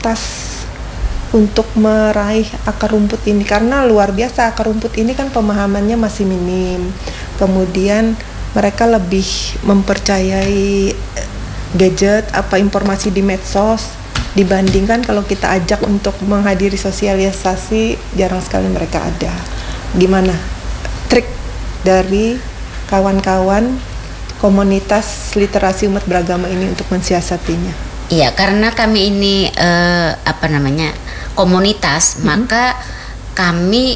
komunitas untuk meraih akar rumput ini, karena luar biasa akar rumput ini kan pemahamannya masih minim. Kemudian mereka lebih mempercayai gadget, informasi di medsos, dibandingkan kalau kita ajak untuk menghadiri sosialisasi, jarang sekali mereka ada. Gimana trik dari kawan-kawan komunitas literasi umat beragama ini untuk mensiasatinya? Iya, karena kami ini komunitas, maka kami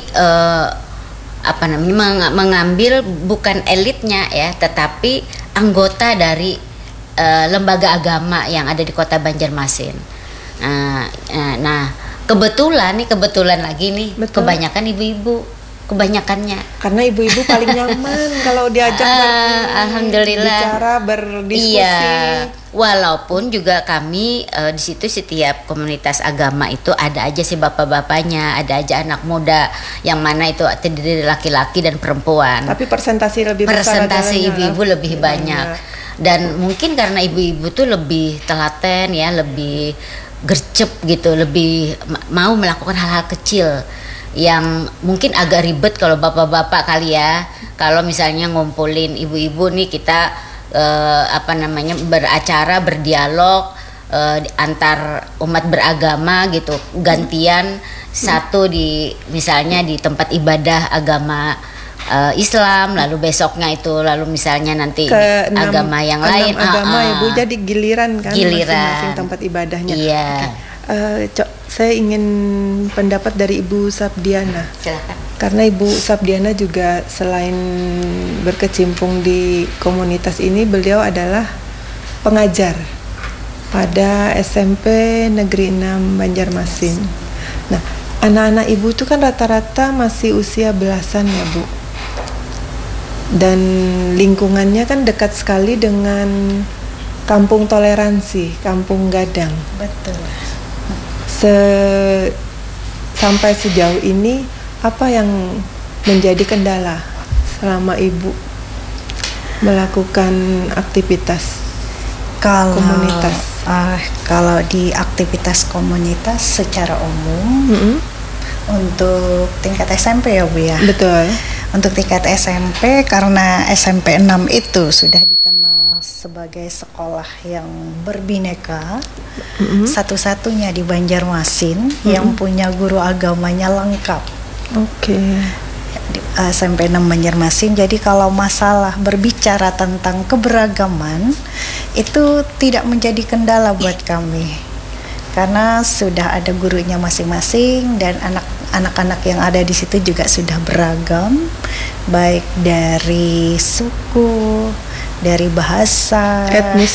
mengambil bukan elitnya ya, tetapi anggota dari lembaga agama yang ada di Kota Banjarmasin. Nah, kebetulan lagi nih, betul, kebanyakan ibu-ibu, kebanyakannya. Karena ibu-ibu paling nyaman kalau diajak alhamdulillah bicara, berdiskusi. Iya, walaupun juga kami di situ setiap komunitas agama itu ada aja sih bapak-bapaknya, ada aja anak muda, yang mana itu terdiri dari laki-laki dan perempuan. Tapi persentase ibu-ibu lebih banyak. Dan mungkin karena ibu-ibu tuh lebih telaten ya, lebih gercep gitu, lebih mau melakukan hal-hal kecil yang mungkin agak ribet kalau bapak-bapak kali ya. Kalau misalnya ngumpulin ibu-ibu nih, kita beracara, berdialog antar umat beragama gitu, gantian satu misalnya di tempat ibadah agama Islam, lalu besoknya itu misalnya nanti ke agama yang lain, agama ya Bu, jadi giliran kan masing-masing tempat ibadahnya. Iya. Saya ingin pendapat dari Ibu Sabdiana. Silakan. Karena Ibu Sabdiana juga selain berkecimpung di komunitas ini, beliau adalah pengajar pada SMP Negeri 6 Banjarmasin. Nah, anak-anak Ibu itu kan rata-rata masih usia belasan ya Bu. Dan lingkungannya kan dekat sekali dengan Kampung Toleransi, Kampung Gadang. Betul. Sampai sejauh ini apa yang menjadi kendala selama Ibu melakukan aktivitas komunitas? Kalau di aktivitas komunitas secara umum, untuk tingkat SMP ya Bu ya. Betul. Untuk tingkat SMP, karena SMP 6 itu sudah dikenal sebagai sekolah yang berbineka, satu-satunya di Banjarmasin yang punya guru agamanya lengkap. Oke. SMP 6 Banjarmasin. Jadi kalau masalah berbicara tentang keberagaman itu tidak menjadi kendala buat kami, karena sudah ada gurunya masing-masing dan anak-anak yang ada di situ juga sudah beragam, baik dari suku, dari bahasa,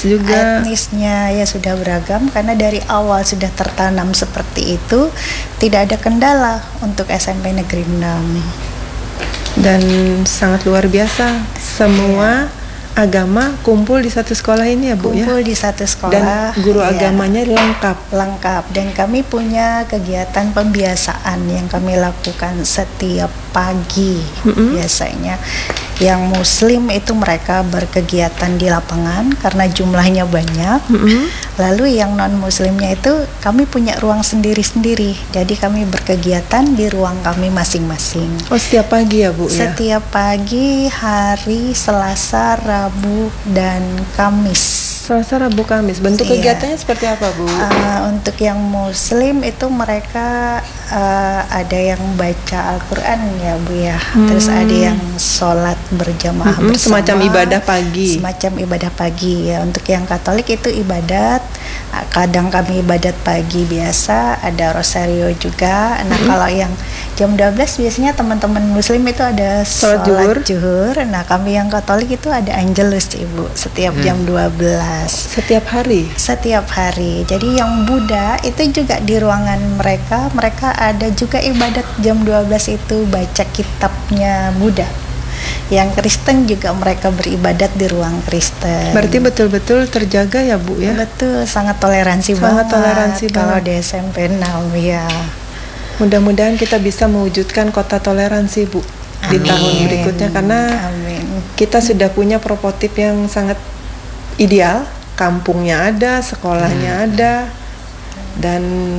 etnisnya ya sudah beragam, karena dari awal sudah tertanam seperti itu, tidak ada kendala untuk SMP Negeri 6. Dan sangat luar biasa, semua agama kumpul di satu sekolah ini ya Bu ya? Kumpul di satu sekolah. Dan guru agamanya lengkap. Dan kami punya kegiatan pembiasaan yang kami lakukan setiap pagi. Biasanya yang muslim itu mereka berkegiatan di lapangan karena jumlahnya banyak. Lalu yang non muslimnya itu kami punya ruang sendiri-sendiri. Jadi kami berkegiatan di ruang kami masing-masing. Oh, setiap pagi ya Bu ya? Setiap pagi, hari Selasa, Rabu, dan Kamis. Selasa, Rabu, Kamis. Bentuk kegiatannya seperti apa Bu? Untuk yang muslim itu mereka ada yang baca Al-Quran ya Bu ya. Terus ada yang sholat berjamaah bersama. Semacam ibadah pagi ya. Untuk yang Katolik itu ibadat. Kadang kami ibadat pagi biasa, ada rosario juga. Nah kalau yang jam 12 biasanya teman-teman muslim itu ada sholat zuhur. Nah kami yang Katolik itu ada Angelus Ibu setiap jam 12. Setiap hari? Setiap hari. Jadi yang Buddha itu juga di ruangan mereka ada juga ibadat jam 12 itu baca kitabnya Buddha. Yang Kristen juga mereka beribadat di ruang Kristen. Berarti betul-betul terjaga ya Bu ya? Betul, sangat toleransi banget kalau di SMP 6 ya. Mudah-mudahan kita bisa mewujudkan kota toleransi Bu. Di tahun berikutnya, karena kita sudah punya prototip yang sangat ideal. Kampungnya ada, sekolahnya ada, dan